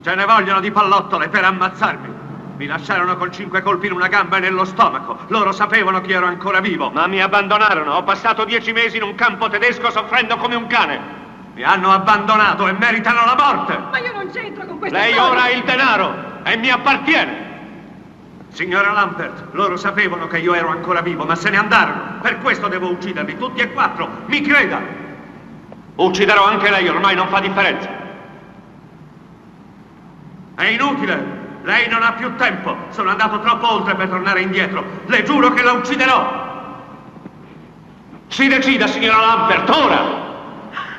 Ce ne vogliono di pallottole per ammazzarmi. Mi lasciarono con 5 colpi in una gamba e nello stomaco. Loro sapevano che ero ancora vivo. Ma mi abbandonarono. Ho passato 10 mesi in un campo tedesco soffrendo come un cane. Mi hanno abbandonato e meritano la morte. Ma io non c'entro con questa Lei storia. ora ha il denaro e mi appartiene. Signora Lampert, loro sapevano che io ero ancora vivo, ma se ne andarono. Per questo devo ucciderli, tutti e 4. Mi creda. Ucciderò anche lei, ormai non fa differenza. È inutile. Lei non ha più tempo. Sono andato troppo oltre per tornare indietro. Le giuro che la ucciderò. Si decida, signora Lampert, ora!